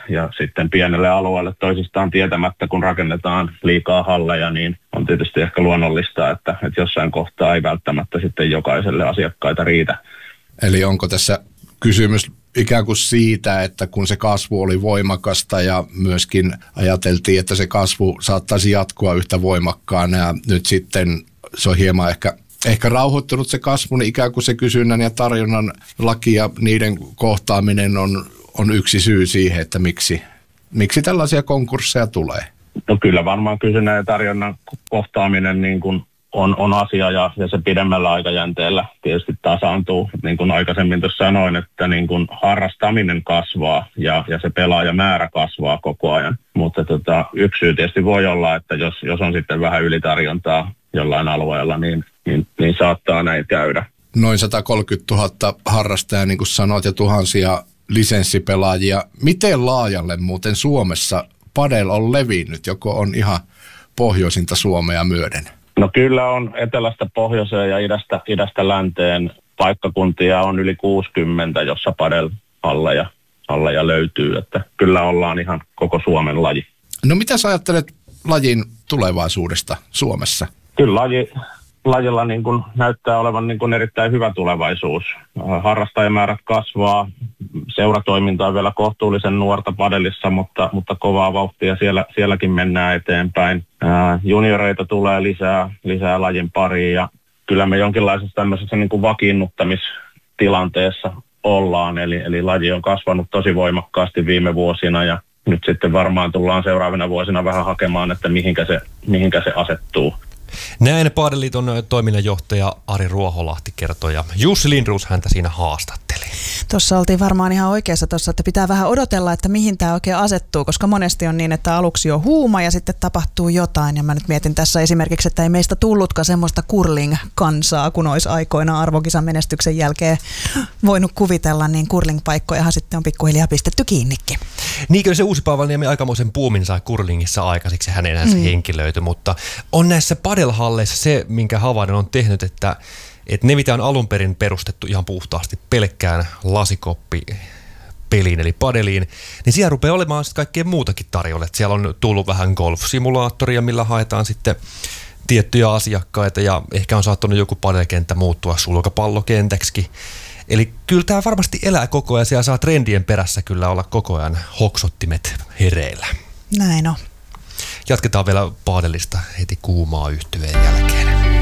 ja sitten pienelle alueelle toisistaan tietämättä, kun rakennetaan liikaa halleja, niin on tietysti ehkä luonnollista, että jossain kohtaa ei välttämättä sitten jokaiselle asiakkaita riitä. Eli onko tässä kysymys ikään kuin siitä, että kun se kasvu oli voimakasta ja myöskin ajateltiin, että se kasvu saattaisi jatkua yhtä voimakkaana ja nyt sitten se on hieman ehkä rauhoittunut se kasvu, niin ikään kuin se kysynnän ja tarjonnan laki ja niiden kohtaaminen on yksi syy siihen, että miksi tällaisia konkursseja tulee? No kyllä varmaan kysynnän ja tarjonnan kohtaaminen niin kuin on asia ja se pidemmällä aikajänteellä tietysti tasaantuu. Niin kuin aikaisemmin tuossa sanoin, että niin kuin harrastaminen kasvaa ja se pelaajamäärä kasvaa koko ajan. Mutta yksi syy tietysti voi olla, että jos on sitten vähän ylitarjontaa jollain alueella, niin saattaa näin käydä. Noin 130 000 harrastajaa, niin kuin sanoit, ja tuhansia lisenssipelaajia. Miten laajalle muuten Suomessa padel on levinnyt, joko on ihan pohjoisinta Suomea myöden? No kyllä on etelästä pohjoiseen ja idästä länteen paikkakuntia on yli 60, jossa padel-halleja löytyy. Että kyllä ollaan ihan koko Suomen laji. No mitä sä ajattelet lajin tulevaisuudesta Suomessa? Kyllä lajilla niin kuin näyttää olevan niin kuin erittäin hyvä tulevaisuus. Harrastajamäärät kasvaa, seuratoiminta on vielä kohtuullisen nuorta padelissa, mutta kovaa vauhtia sielläkin mennään eteenpäin. Junioreita tulee lisää lajin pariin ja kyllä me jonkinlaisessa tämmöisessä niin kuin vakiinnuttamistilanteessa ollaan. Eli laji on kasvanut tosi voimakkaasti viime vuosina ja nyt sitten varmaan tullaan seuraavina vuosina vähän hakemaan, että mihinkä se asettuu. Näin Padeliliiton toiminnanjohtaja Ari Ruoholahti kertoi ja Jussi Lindroos häntä siinä haastatteli. Tuossa oltiin varmaan ihan oikeassa tuossa, että pitää vähän odotella, että mihin tämä oikein asettuu, koska monesti on niin, että aluksi on huuma ja sitten tapahtuu jotain. Ja mä nyt mietin tässä esimerkiksi, että ei meistä tullutkaan semmoista curling-kansaa, kun olisi aikoina arvokisan menestyksen jälkeen voinut kuvitella, niin curling-paikkojahan sitten on pikkuhiljaa pistetty kiinnikin. Niinkö se Uusi Paavaniemi aikamoisen puumin sai curlingissa aikaiseksi, hän enää se henkilöity, mutta on näissä padelhalleissa se, minkä havainnon on tehnyt, että ne, mitä on alun perin perustettu ihan puhtaasti pelkkään lasikoppipeliin eli padeliin, niin siellä rupeaa olemaan sitten kaikkea muutakin tarjolla. Että siellä on tullut vähän golf-simulaattoria, millä haetaan sitten tiettyjä asiakkaita ja ehkä on saattanut joku padelkenttä muuttua sulkapallokentäksi. Eli kyllä tämä varmasti elää koko ajan. Siellä saa trendien perässä kyllä olla koko ajan hoksottimet hereillä. Näin on. Jatketaan vielä padelista heti kuumaa yhtyeen jälkeen.